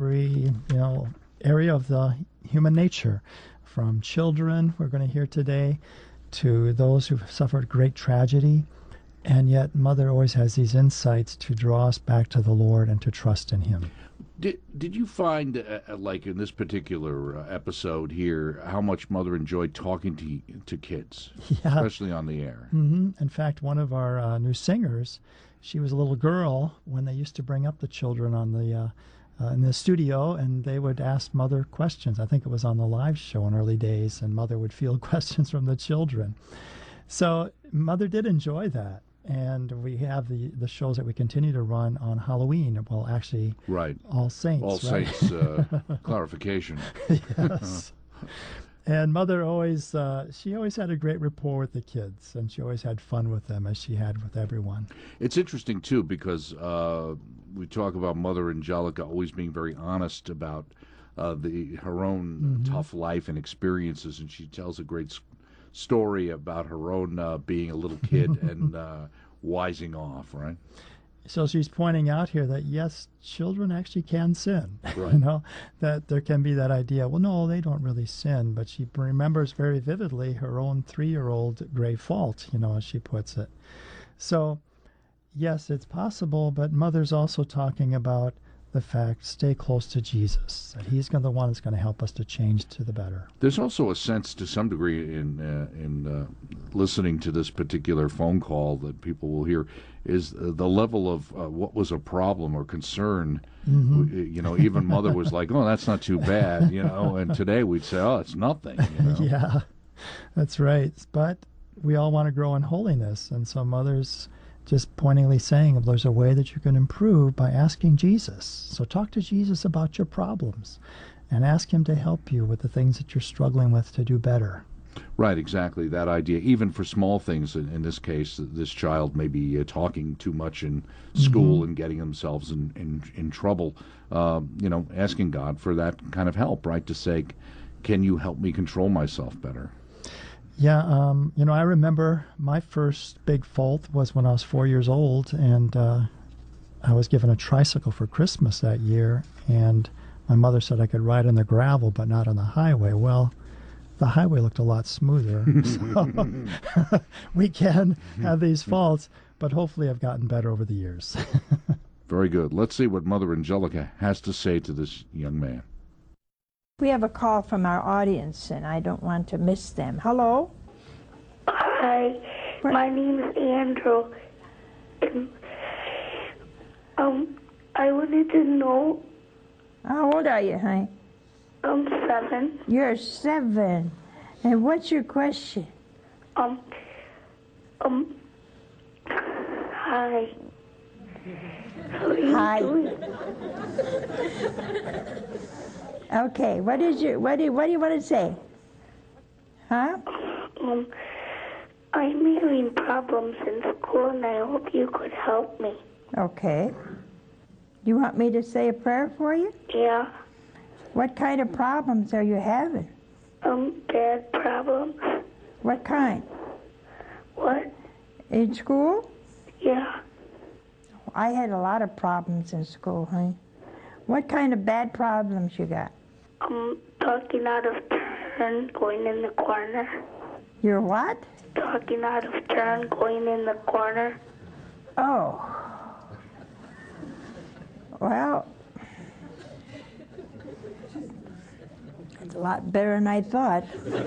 every area of the human nature, from children we're going to hear today to those who've suffered great tragedy. And yet Mother always has these insights to draw us back to the Lord and to trust in Him. Did you find, like in this particular episode here, how much Mother enjoyed talking to kids, especially on the air? Mm-hmm. In fact, one of our new singers, she was a little girl when they used to bring up the children on the in the studio, and they would ask Mother questions. I think it was on the live show in early days, and Mother would field questions from the children. So Mother did enjoy that. And we have the shows that we continue to run on Halloween. Well, actually, right. All Saints. All Saints, clarification. Yes. And Mother always, she always had a great rapport with the kids, and she always had fun with them, as she had with everyone. It's interesting, too, because we talk about Mother Angelica always being very honest about her own tough life and experiences, and she tells a great story about her own being a little kid and wising off, right? So she's pointing out here that, yes, children actually can sin. Right. That there can be that idea, well, no, they don't really sin. But she remembers very vividly her own 3-year-old grave fault, as she puts it. So, yes, it's possible, but Mother's also talking about the fact, stay close to Jesus, that He's the one that's going to help us to change to the better. There's also a sense, to some degree, in listening to this particular phone call that people will hear, is the level of what was a problem or concern. Mm-hmm. Even Mother was like, "Oh, that's not too bad," and today we'd say, "Oh, it's nothing." Yeah, that's right. But we all want to grow in holiness, and so Mother's just pointedly saying there's a way that you can improve by asking Jesus. So talk to Jesus about your problems and ask Him to help you with the things that you're struggling with to do better. Right, exactly. That idea, even for small things, in this case, this child may be talking too much in school and getting themselves in trouble, asking God for that kind of help, right, to say, can you help me control myself better? Yeah, I remember my first big fault was when I was 4 years old, and I was given a tricycle for Christmas that year, and my mother said I could ride on the gravel but not on the highway. Well, the highway looked a lot smoother, so we can have these faults, but hopefully I've gotten better over the years. Very good. Let's see what Mother Angelica has to say to this young man. We have a call from our audience, and I don't want to miss them. Hello? Hi, my name is Andrew. I wanted to know... How old are you, honey? I'm 7. You're 7. And what's your question? Hi. How are you Hi. doing? Okay, what do you want to say? Huh? I'm having problems in school, and I hope you could help me. Okay. You want me to say a prayer for you? Yeah. What kind of problems are you having? Bad problems. What kind? What? In school? Yeah. I had a lot of problems in school, honey. What kind of bad problems you got? Talking out of turn, going in the corner. You're what? Talking out of turn, going in the corner. Oh. Well, it's a lot better than I thought.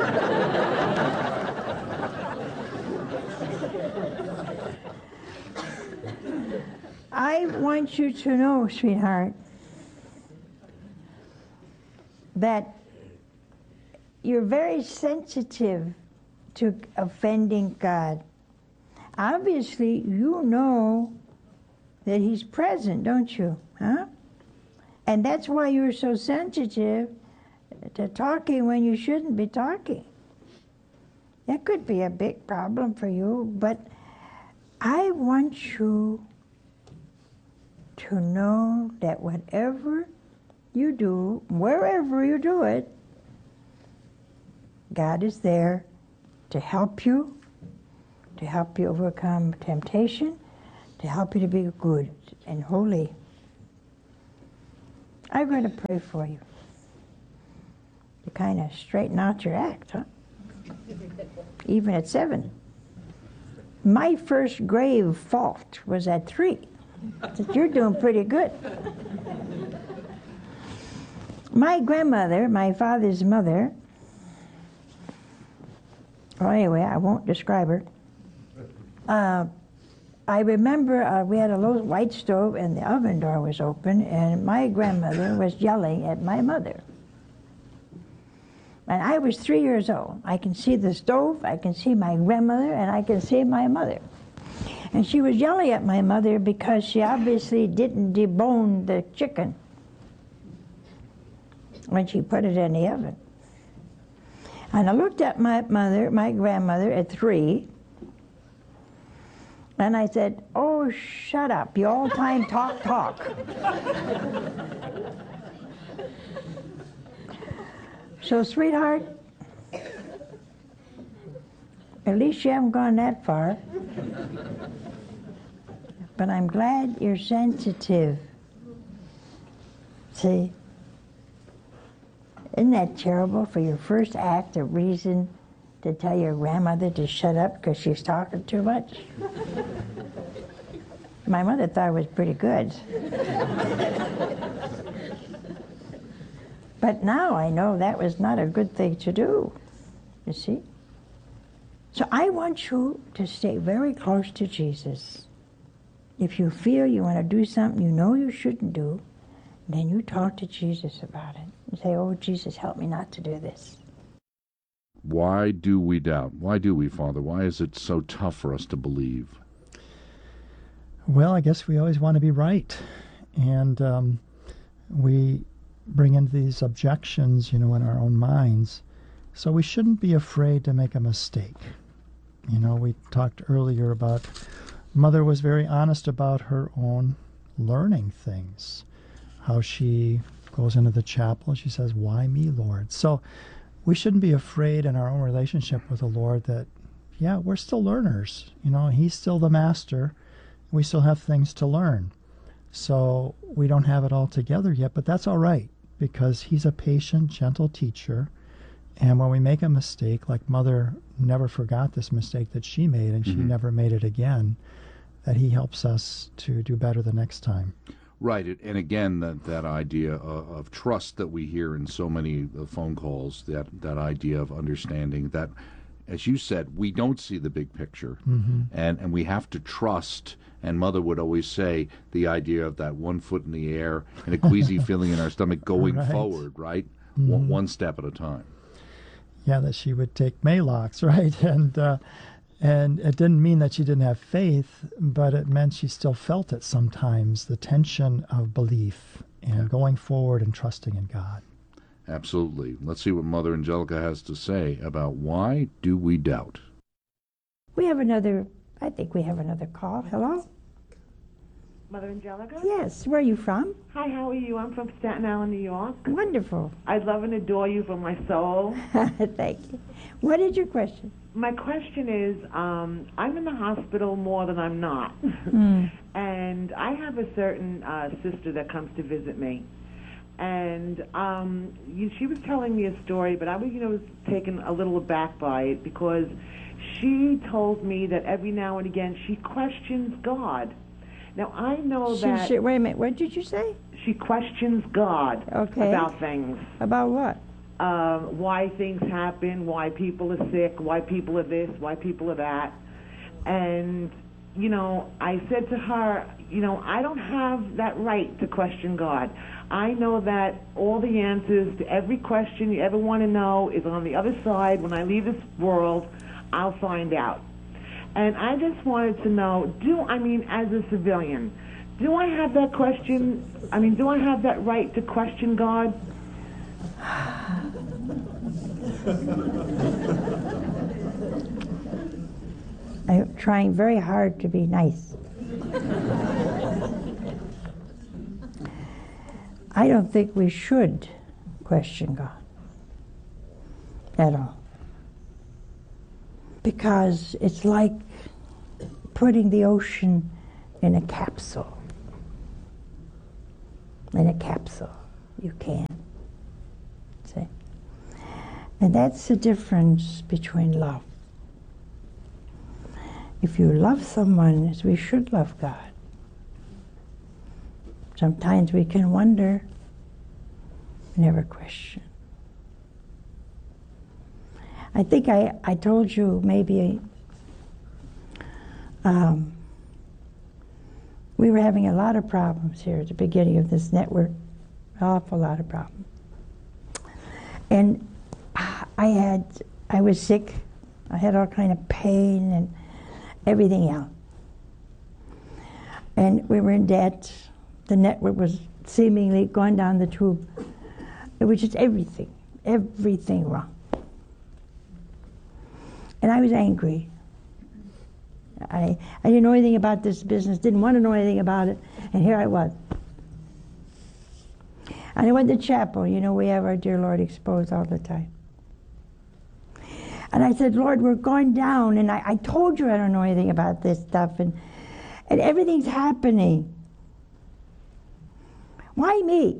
I want you to know, sweetheart, that you're very sensitive to offending God. Obviously, you know that He's present, don't you? Huh? And that's why you're so sensitive to talking when you shouldn't be talking. That could be a big problem for you, but I want you to know that whatever you do, wherever you do it, God is there to help you overcome temptation, to help you to be good and holy. I'm going to pray for you. To kind of straighten out your act, huh? Even at 7. My first grave fault was at 3. So you're doing pretty good. My grandmother, my father's mother, well, anyway, I won't describe her. I remember we had a little white stove and the oven door was open, and my grandmother was yelling at my mother. And I was 3 years old. I can see the stove, I can see my grandmother, and I can see my mother. And she was yelling at my mother because she obviously didn't debone the chicken when she put it in the oven. And I looked at my grandmother at 3, and I said, "Oh, shut up, you all-time talk." So, sweetheart, at least you haven't gone that far. But I'm glad you're sensitive. See? Isn't that terrible for your first act of reason to tell your grandmother to shut up because she's talking too much? My mother thought it was pretty good. But now I know that was not a good thing to do, you see? So I want you to stay very close to Jesus. If you feel you want to do something you know you shouldn't do, then you talk to Jesus about it. And say, "Oh, Jesus, help me not to do this." Why do we doubt? Why do we, Father? Why is it so tough for us to believe? Well, I guess we always want to be right. And we bring in these objections, in our own minds. So we shouldn't be afraid to make a mistake. We talked earlier about Mother was very honest about her own learning things. How she goes into the chapel, she says, "Why me, Lord?" So we shouldn't be afraid in our own relationship with the Lord that, yeah, we're still learners. He's still the master. We still have things to learn. So we don't have it all together yet, but that's all right, because he's a patient, gentle teacher. And when we make a mistake, like Mother never forgot this mistake that she made, and she never made it again, that he helps us to do better the next time. Right, and again, that idea of trust that we hear in so many phone calls, that idea of understanding that, as you said, we don't see the big picture, and we have to trust. And Mother would always say the idea of that 1 foot in the air and a queasy feeling in our stomach going forward, right? One step at a time. Yeah, that she would take Maalox, right? And it didn't mean that she didn't have faith, but it meant she still felt it sometimes, the tension of belief and going forward and trusting in God. Absolutely. Let's see what Mother Angelica has to say about why do we doubt. I think we have another call. Hello? Mother Angelica? Yes, where are you from? Hi, how are you? I'm from Staten Island, New York. Wonderful. I love and adore you from my soul. Thank you. What is your question? My question is, I'm in the hospital more than I'm not. And I have a certain sister that comes to visit me. And she was telling me a story, but I was taken a little aback by it, because she told me that every now and again she questions God. Now, I know that... Wait a minute, what did you say? She questions God about things. About what? Why things happen, why people are sick, why people are this, why people are that. And, I said to her, I don't have that right to question God. I know that all the answers to every question you ever want to know is on the other side. When I leave this world, I'll find out. And I just wanted to know, as a civilian, do I have that do I have that right to question God? I'm trying very hard to be nice. I don't think we should question God at all. Because it's like putting the ocean in a capsule. you can. See? And that's the difference between love. If you love someone as we should love God, sometimes we can wonder, never question. I think I told you maybe we were having a lot of problems here at the beginning of this network, an awful lot of problems. And I was sick, I had all kind of pain and everything else. And we were in debt, the network was seemingly going down the tube. It was just everything wrong. And I was angry. I didn't know anything about this business, didn't want to know anything about it, and here I was. And I went to chapel. You know, we have our dear Lord exposed all the time. And I said, Lord, we're going down, and I told you I don't know anything about this stuff, and everything's happening. Why me?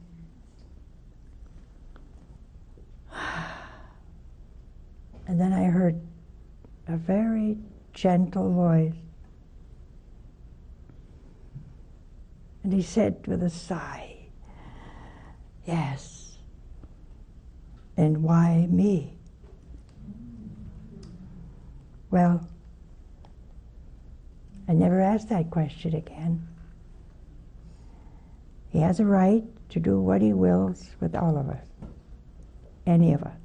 And then I heard a very gentle voice. And he said with a sigh, yes. And why me? Well, I never asked that question again. He has a right to do what he wills with all of us, any of us.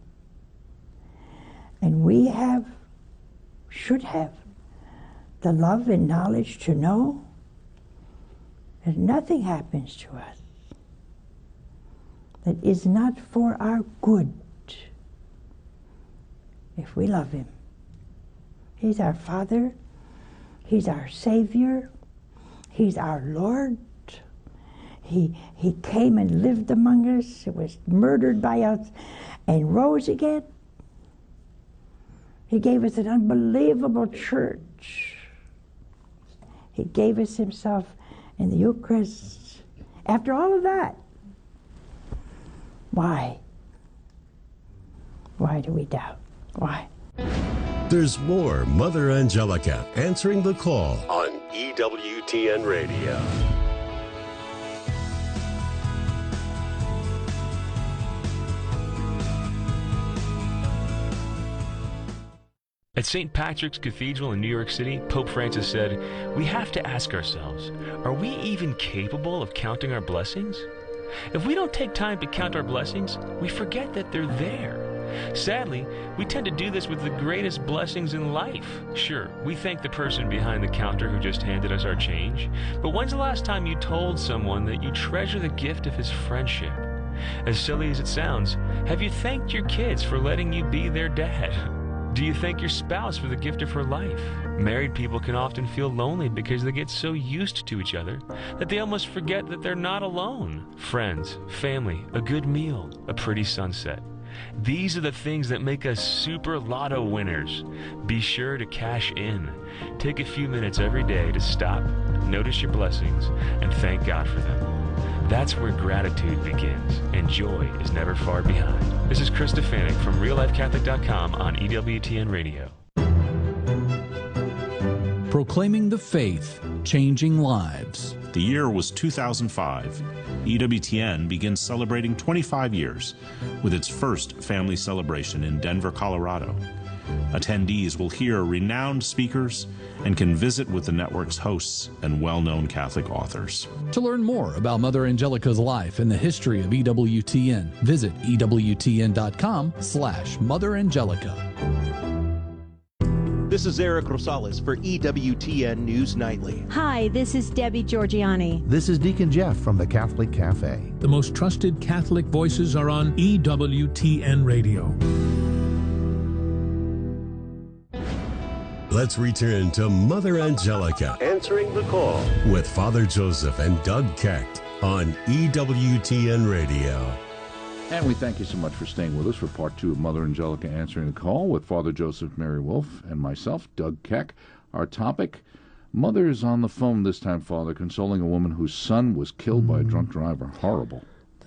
And we should have the love and knowledge to know that nothing happens to us that is not for our good if we love him. He's our Father, he's our Savior, he's our Lord. He came and lived among us, was murdered by us, and rose again. He gave us an unbelievable church. He gave us himself in the Eucharist. After all of that, why? Why do we doubt? Why? There's more Mother Angelica answering the call on EWTN Radio. At St. Patrick's Cathedral in New York City, Pope Francis said, "We have to ask ourselves, are we even capable of counting our blessings? If we don't take time to count our blessings, we forget that they're there. Sadly, we tend to do this with the greatest blessings in life. Sure, we thank the person behind the counter who just handed us our change, but when's the last time you told someone that you treasure the gift of his friendship? As silly as it sounds, have you thanked your kids for letting you be their dad? Do you thank your spouse for the gift of her life? Married people can often feel lonely because they get so used to each other that they almost forget that they're not alone. Friends, family, a good meal, a pretty sunset. These are the things that make us super lotto winners. Be sure to cash in. Take a few minutes every day to stop, notice your blessings, and thank God for them. That's where gratitude begins, and joy is never far behind. This is Chris Stefanik from RealLifeCatholic.com on EWTN Radio. Proclaiming the faith, changing lives. The year was 2005. EWTN begins celebrating 25 years with its first family celebration in Denver, Colorado. Attendees will hear renowned speakers and can visit with the network's hosts and well-known Catholic authors. To learn more about Mother Angelica's life and the history of EWTN, visit EWTN.com/Mother Angelica. This is Eric Rosales for EWTN News Nightly. Hi, this is Debbie Georgiani. This is Deacon Jeff from the Catholic Cafe. The most trusted Catholic voices are on EWTN Radio. Let's return to Mother Angelica answering the call with Father Joseph and Doug Kecht on EWTN Radio. And we thank you so much for staying with us for part 2 of Mother Angelica Answering the Call with Father Joseph Mary Wolf and myself, Doug Keck. Our topic, Mother is on the phone this time, Father, consoling a woman whose son was killed by a drunk driver. Horrible.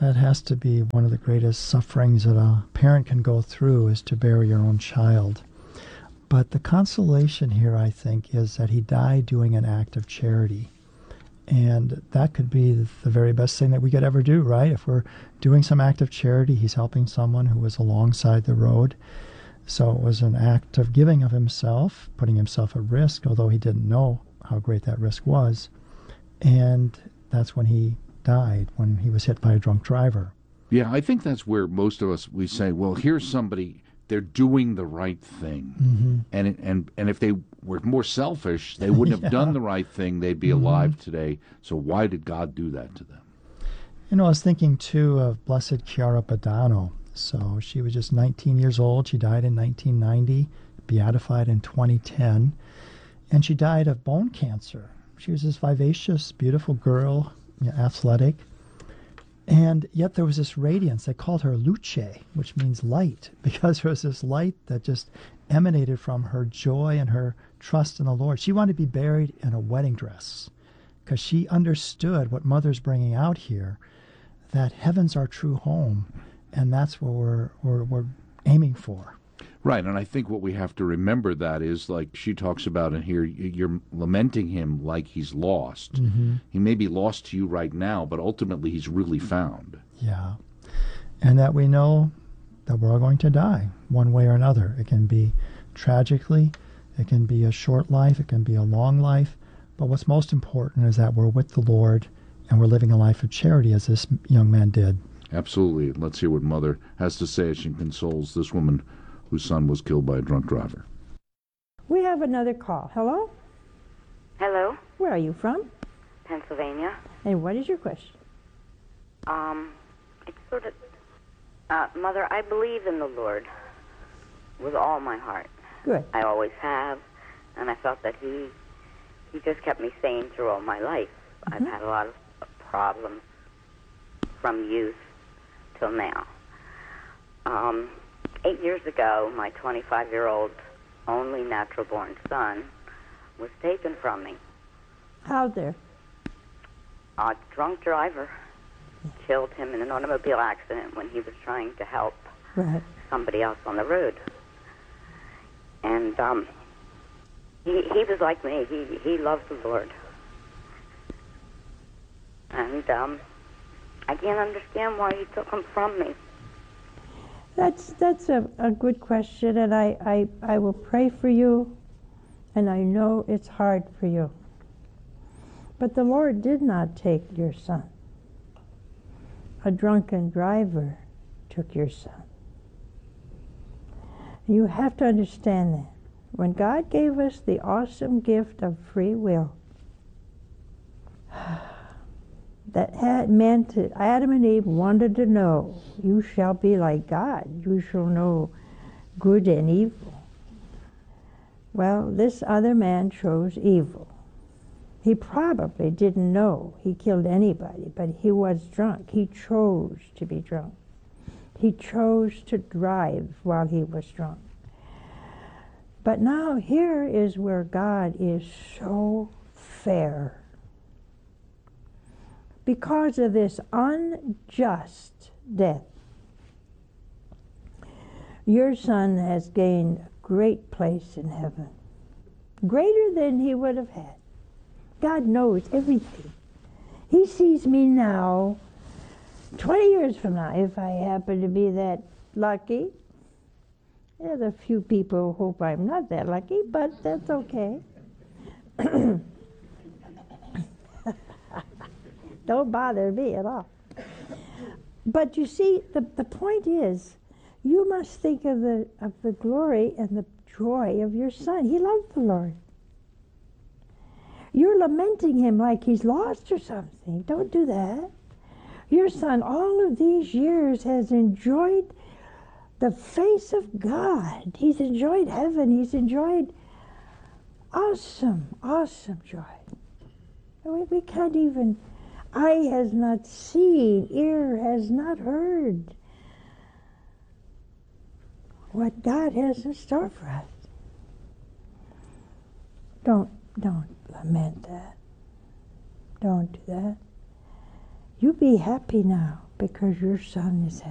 That has to be one of the greatest sufferings that a parent can go through, is to bury your own child. But the consolation here, I think, is that he died doing an act of charity. And that could be the very best thing that we could ever do, right? If we're doing some act of charity, he's helping someone who was alongside the road. So it was an act of giving of himself, putting himself at risk, although he didn't know how great that risk was. And that's when he died, when he was hit by a drunk driver. Yeah, I think that's where most of us, we say, well, here's somebody, they're doing the right thing. Mm-hmm. And if they were more selfish, they wouldn't have done the right thing. They'd be alive today. So why did God do that to them? You know, I was thinking, too, of Blessed Chiara Badano. So she was just 19 years old. She died in 1990, beatified in 2010. And she died of bone cancer. She was this vivacious, beautiful girl, athletic. And yet there was this radiance. They called her Luce, which means light, because there was this light that just emanated from her joy and her trust in the Lord. She wanted to be buried in a wedding dress because she understood what Mother's bringing out here, that heaven's our true home, and that's what we're aiming for. Right, and I think what we have to remember that is, like she talks about in here, you're lamenting him like he's lost. Mm-hmm. He may be lost to you right now, but ultimately he's really found. Yeah, and that we know that we're all going to die one way or another. It can be tragically, it can be a short life, it can be a long life, but what's most important is that we're with the Lord and we're living a life of charity, as this young man did. Absolutely. Let's hear what Mother has to say as she consoles this woman whose son was killed by a drunk driver. We have another call. Hello? Hello? Where are you from? Pennsylvania. And what is your question? It's sort of... Mother, I believe in the Lord with all my heart. Good. I always have, and I felt that He just kept me sane through all my life. Mm-hmm. I've had a lot of problems from youth till now. 8 years ago, my 25-year-old only natural-born son was taken from me. How there? A drunk driver killed him in an automobile accident when he was trying to help somebody else on the road. And he was like me. He loved the Lord. And I can't understand why he took him from me. That's a good question, and I will pray for you, and I know it's hard for you. But the Lord did not take your son. A drunken driver took your son. You have to understand that. When God gave us the awesome gift of free will, that had meant that Adam and Eve wanted to know, you shall be like God. You shall know good and evil. Well, this other man chose evil. He probably didn't know he killed anybody, but he was drunk. He chose to be drunk. He chose to drive while he was drunk. But now here is where God is so fair. Because of this unjust death, your son has gained a great place in heaven, greater than he would have had. God knows everything. He sees me now, 20 years from now, if I happen to be that lucky. There's a few people who hope I'm not that lucky, but that's okay. Don't bother me at all. But you see, the point is, you must think of the glory and the joy of your son. He loved the Lord. You're lamenting him like he's lost or something. Don't do that. Your son, all of these years, has enjoyed the face of God. He's enjoyed heaven. He's enjoyed awesome, awesome joy. We can't even... Eye has not seen, ear has not heard what God has in store for us. Don't lament that. Don't do that. You be happy now, because your son is